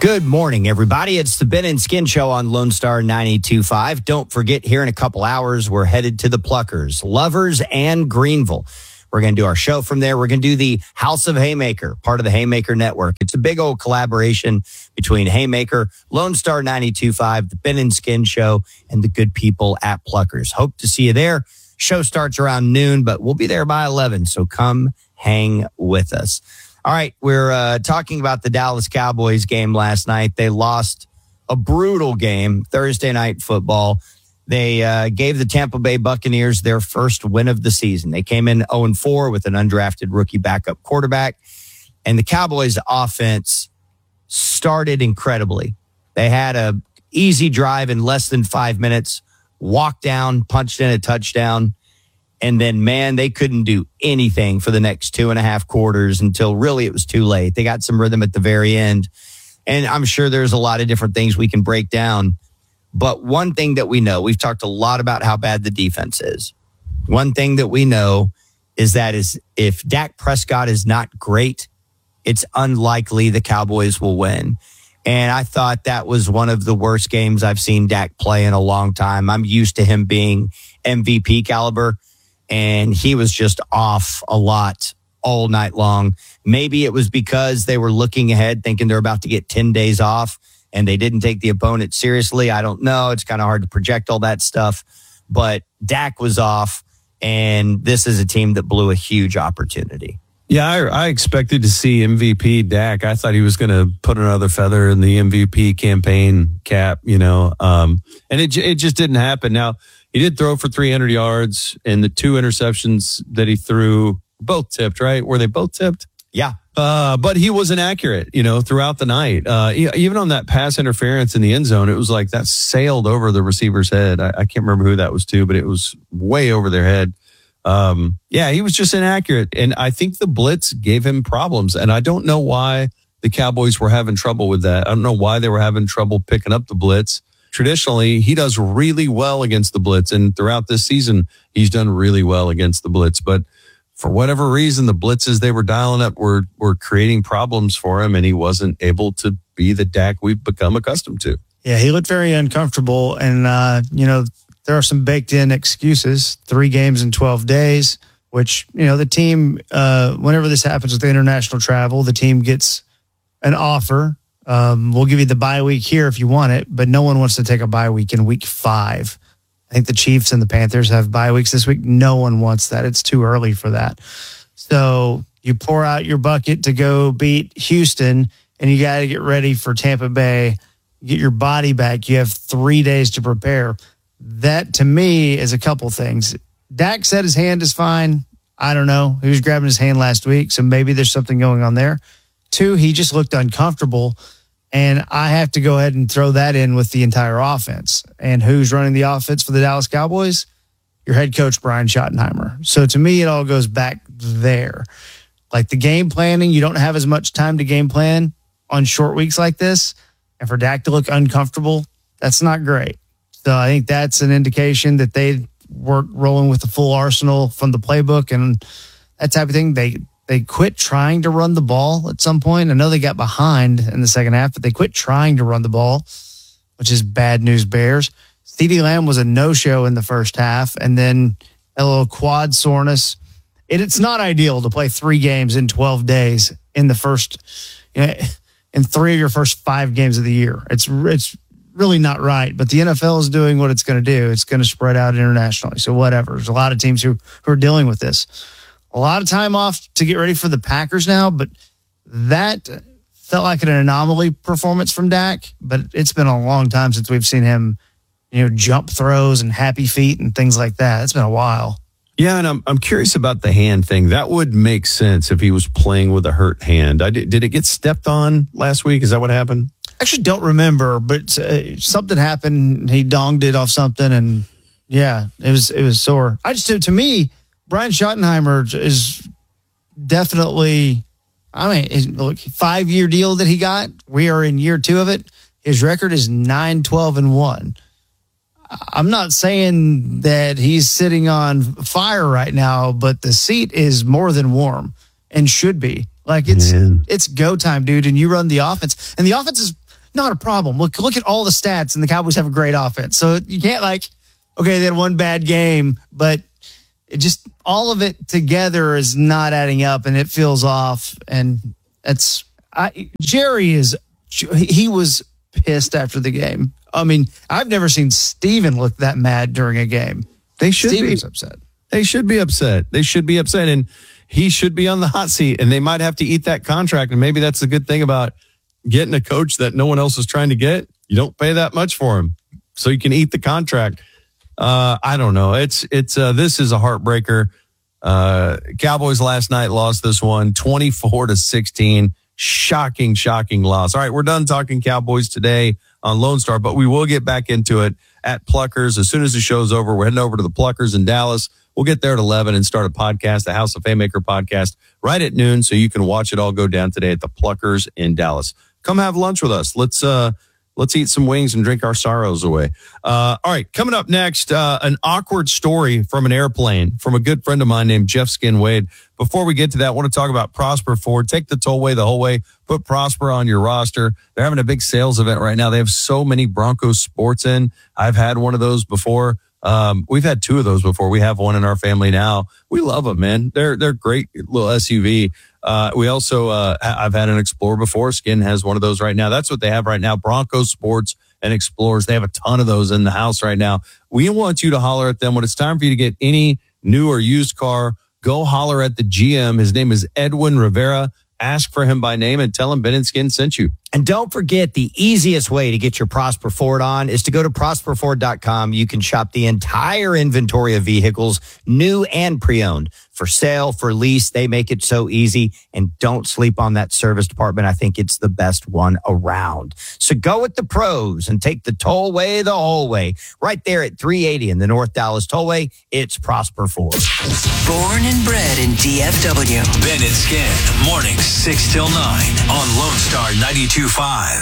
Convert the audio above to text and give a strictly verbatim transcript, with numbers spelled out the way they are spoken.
Good morning, everybody. It's the Ben and Skin Show on Lone Star ninety-two point five. Don't forget, here in a couple hours, we're headed to the Pluckers, Lovers, and Greenville. We're going to do our show from there. We're going to do the House of Haymaker, part of the Haymaker Network. It's a big old collaboration between Haymaker, Lone Star ninety-two point five, the Ben and Skin Show, and the good people at Pluckers. Hope to see you there. Show starts around noon, but we'll be there by eleven, so come hang with us. All right, we're uh, talking about the Dallas Cowboys game last night. They lost a brutal game, Thursday night football. They uh, gave the Tampa Bay Buccaneers their first win of the season. They came in oh and four with an undrafted rookie backup quarterback. And the Cowboys offense started incredibly. They had a easy drive in less than five minutes, walked down, punched in a touchdown. And then, man, they couldn't do anything for the next two and a half quarters until really it was too late. They got some rhythm at the very end. And I'm sure there's a lot of different things we can break down. But one thing that we know, we've talked a lot about how bad the defense is. One thing that we know is that is if Dak Prescott is not great, it's unlikely the Cowboys will win. And I thought that was one of the worst games I've seen Dak play in a long time. I'm used to him being M V P caliber. And he was just off a lot all night long. Maybe it was because they were looking ahead, thinking they're about to get ten days off, and they didn't take the opponent seriously. I don't know. It's kind of hard to project all that stuff. But Dak was off, and this is a team that blew a huge opportunity. Yeah, I, I expected to see M V P Dak. I thought he was going to put another feather in the M V P campaign cap, you know, um, and it it just didn't happen. Now, he did throw for three hundred yards, and the two interceptions that he threw, both tipped, right? Were they both tipped? Yeah. Uh, but he wasn't accurate, you know, throughout the night. Uh, even on that pass interference in the end zone, it was like that sailed over the receiver's head. I, I can't remember who that was to, but it was way over their head. Um, yeah, he was just inaccurate. And I think the blitz gave him problems. And I don't know why the Cowboys were having trouble with that. I don't know why they were having trouble picking up the blitz. Traditionally, he does really well against the blitz. And throughout this season, he's done really well against the blitz. But for whatever reason, the blitzes they were dialing up were, were creating problems for him. And he wasn't able to be the Dak we've become accustomed to. Yeah, he looked very uncomfortable. And, uh, you know, there are some baked in excuses. Three games in twelve days, which, you know, the team, uh, whenever this happens with the international travel, the team gets an offer. Um, we'll give you the bye week here if you want it, but no one wants to take a bye week in week five. I think the Chiefs and the Panthers have bye weeks this week. No one wants that. It's too early for that. So you pour out your bucket to go beat Houston, and you got to get ready for Tampa Bay. Get your body back. You have three days to prepare. That, to me, is a couple things. Dak said his hand is fine. I don't know. He was grabbing his hand last week, so maybe there's something going on there. Two, he just looked uncomfortable, and I have to go ahead and throw that in with the entire offense. And who's running the offense for the Dallas Cowboys? Your head coach, Brian Schottenheimer. So to me, it all goes back there. Like the game planning, you don't have as much time to game plan on short weeks like this. And for Dak to look uncomfortable, that's not great. So I think that's an indication that they weren't rolling with the full arsenal from the playbook and that type of thing. They They quit trying to run the ball at some point. I know they got behind in the second half, but they quit trying to run the ball, which is bad news Bears. CeeDee Lamb was a no-show in the first half, and then a little quad soreness. It, it's not ideal to play three games in twelve days in the first, you know, in three of your first five games of the year. It's it's really not right, but the N F L is doing what it's going to do. It's going to spread out internationally. So whatever. There's a lot of teams who, who are dealing with this. A lot of time off to get ready for the Packers now, but that felt like an anomaly performance from Dak. But it's been a long time since we've seen him, you know, jump throws and happy feet and things like that. It's been a while. Yeah, and I'm I'm curious about the hand thing. That would make sense if he was playing with a hurt hand. I did, did it get stepped on last week? Is that what happened? I actually don't remember, but uh, something happened. He donged it off something, and yeah, it was it was sore. I just to me. Brian Schottenheimer is definitely, I mean, his, look, five-year deal that he got. We are in year two of it. His record is nine, twelve, and one. I'm not saying that he's sitting on fire right now, but the seat is more than warm and should be. Like, it's Man. it's go time, dude, and you run the offense. And the offense is, not a problem. Look, look at all the stats, and the Cowboys have a great offense. So you can't like, okay, they had one bad game, but it just all of it together is not adding up, and it feels off. And it's I, Jerry is he was pissed after the game. I mean, I've never seen Steven look that mad during a game. They should Steven's be upset. They should be upset. They should be upset, and he should be on the hot seat. And they might have to eat that contract. And maybe that's a good thing about getting a coach that no one else is trying to get. You don't pay that much for him, so you can eat the contract. Uh, I don't know. It's it's uh, this is a heartbreaker. Uh, Cowboys last night lost this one twenty-four to sixteen. Shocking, shocking loss. All right, we're done talking Cowboys today on Lone Star, but we will get back into it at Pluckers. As soon as the show's over, we're heading over to the Pluckers in Dallas. We'll get there at eleven and start a podcast, the House of Haymaker podcast, right at noon, so you can watch it all go down today at the Pluckers in Dallas. Come have lunch with us. Let's uh, let's eat some wings and drink our sorrows away. Uh, all right, coming up next, uh, an awkward story from an airplane from a good friend of mine named Jeff Skin Wade. Before we get to that, I want to talk about Prosper Ford. Take the tollway the whole way. Put Prosper on your roster. They're having a big sales event right now. They have so many Broncos sports in. I've had one of those before. Um, we've had two of those before. We have one in our family now. We love them, man. They're they're great little S U V. Uh, we also uh, I've had an Explorer before. Skin has one of those right now. That's what they have right now. Broncos sports and Explorers. They have a ton of those in the house right now. We want you to holler at them when it's time for you to get any new or used car. Go holler at the G M. His name is Edwin Rivera. Ask for him by name and tell him Ben and Skin sent you. And don't forget, the easiest way to get your Prosper Ford on is to go to prosper ford dot com. You can shop the entire inventory of vehicles, new and pre-owned, for sale, for lease. They make it so easy. And don't sleep on that service department. I think it's the best one around. So go with the pros and take the tollway the whole way. Right there at three eighty in the North Dallas Tollway, it's Prosper Ford. Born and bred in D F W. Ben and Skin, mornings six till nine on Lone Star ninety-two point five.